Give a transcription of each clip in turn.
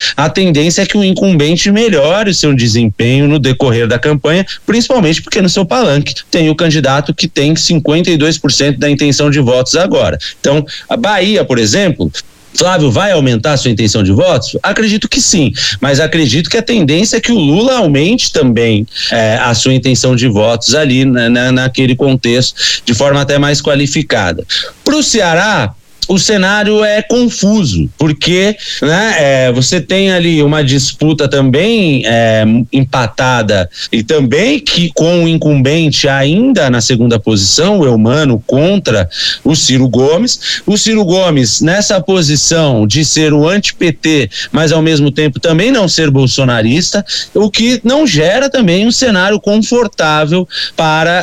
a tendência é que o incumbente melhore o seu desempenho no decorrer da campanha, principalmente porque no seu palanque tem o candidato que tem 52% da intenção de votos agora. Então, a Bahia, por exemplo, Flávio vai aumentar a sua intenção de votos? Acredito que sim, mas acredito que a tendência é que o Lula aumente também a sua intenção de votos ali naquele contexto, de forma até mais qualificada. Para o Ceará, o cenário é confuso, porque você tem ali uma disputa também empatada e também que com o incumbente ainda na segunda posição, o Eumano contra o Ciro Gomes. O Ciro Gomes nessa posição de ser o anti-PT, mas ao mesmo tempo também não ser bolsonarista, o que não gera também um cenário confortável para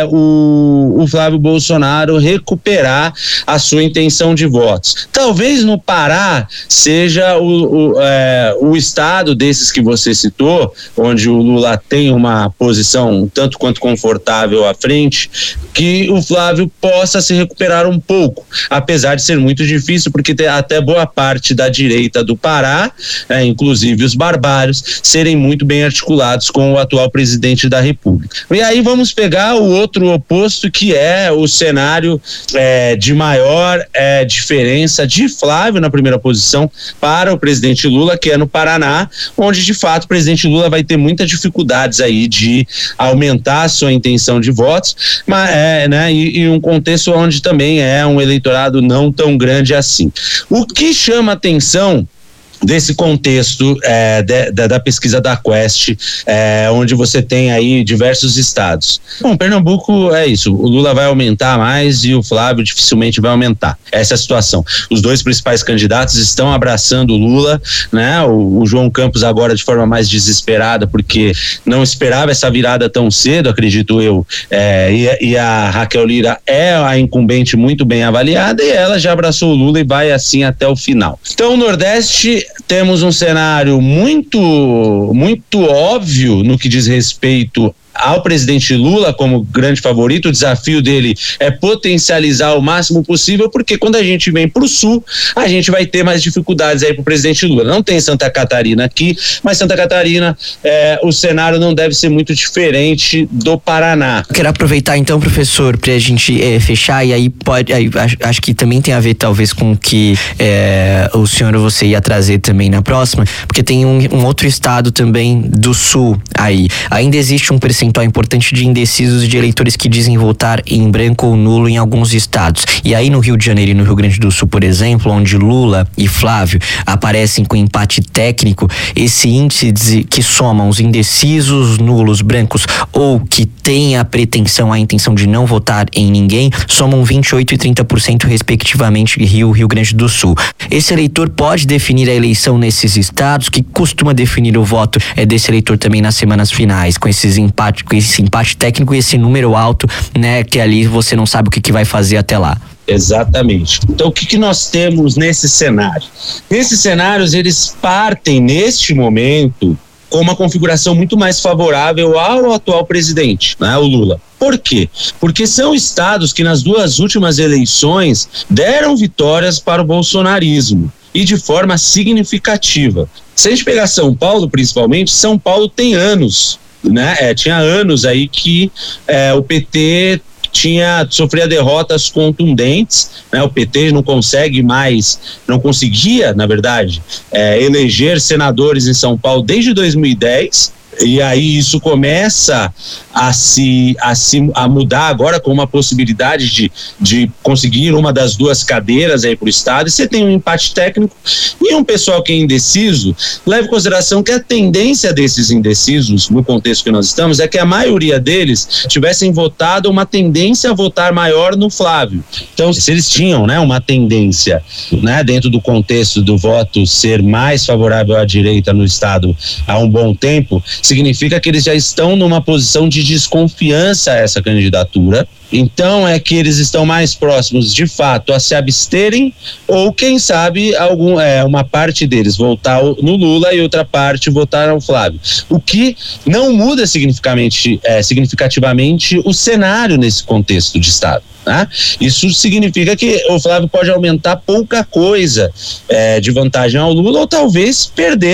o Flávio Bolsonaro recuperar a sua intenção de votos. Talvez no Pará seja o estado desses que você citou, onde o Lula tem uma posição tanto quanto confortável à frente, que o Flávio possa se recuperar um pouco, apesar de ser muito difícil, porque tem até boa parte da direita do Pará, inclusive os barbários, serem muito bem articulados com o atual presidente da República. E aí vamos pegar o outro oposto, que é o cenário de maior diferença de Flávio na primeira posição para o presidente Lula, que é no Paraná, onde de fato o presidente Lula vai ter muitas dificuldades aí de aumentar a sua intenção de votos, mas e um contexto onde também é um eleitorado não tão grande assim. O que chama atenção desse contexto da pesquisa da Quest, onde você tem aí diversos estados. Bom, Pernambuco é isso, o Lula vai aumentar mais e o Flávio dificilmente vai aumentar. Essa é a situação. Os dois principais candidatos estão abraçando o Lula, né? O João Campos agora de forma mais desesperada, porque não esperava essa virada tão cedo, acredito eu, e a Raquel Lira é a incumbente muito bem avaliada e ela já abraçou o Lula e vai assim até o final. Então, o Nordeste temos um cenário muito óbvio no que diz respeito ao presidente Lula como grande favorito. O desafio dele é potencializar o máximo possível, porque quando a gente vem para o sul, a gente vai ter mais dificuldades aí para o presidente Lula. Não tem Santa Catarina aqui, mas Santa Catarina, o cenário não deve ser muito diferente do Paraná. Quero aproveitar então, professor, para a gente fechar, e aí acho que também tem a ver talvez com o que o senhor ou você ia trazer também na próxima, porque tem um outro estado também do sul aí. Ainda existe um percentual importante de indecisos, de eleitores que dizem votar em branco ou nulo em alguns estados. E aí no Rio de Janeiro e no Rio Grande do Sul, por exemplo, onde Lula e Flávio aparecem com empate técnico, esse índice que soma os indecisos, nulos, brancos ou que têm a pretensão, a intenção de não votar em ninguém, somam 28% e 30% respectivamente Rio Grande do Sul. Esse eleitor pode definir a eleição nesses estados, que costuma definir o voto desse eleitor também nas semanas finais, com esse empate técnico e esse número alto, né, que ali você não sabe o que vai fazer até lá. Exatamente. Então, o que nós temos nesse cenário? Esses cenários, eles partem neste momento com uma configuração muito mais favorável ao atual presidente, né, o Lula. Por quê? Porque são estados que nas duas últimas eleições deram vitórias para o bolsonarismo e de forma significativa. Se a gente pegar São Paulo, principalmente, São Paulo tem anos, né? Tinha anos aí que o PT sofria derrotas contundentes, né? O PT não conseguia, na verdade, eleger senadores em São Paulo desde 2010, e aí isso começa a mudar agora com uma possibilidade de conseguir uma das duas cadeiras aí para o estado. E você tem um empate técnico e um pessoal que é indeciso. Leve em consideração que a tendência desses indecisos, no contexto que nós estamos, é que a maioria deles tivessem votado uma tendência a votar maior no Flávio. Então, se eles tinham, né, uma tendência, né, dentro do contexto do voto ser mais favorável à direita no estado há um bom tempo, significa que eles já estão numa posição de desconfiança a essa candidatura. Então é que eles estão mais próximos de fato a se absterem, ou quem sabe uma parte deles votar no Lula e outra parte votar ao Flávio, o que não muda significativamente o cenário nesse contexto de estado, né? Isso significa que o Flávio pode aumentar pouca coisa de vantagem ao Lula, ou talvez perder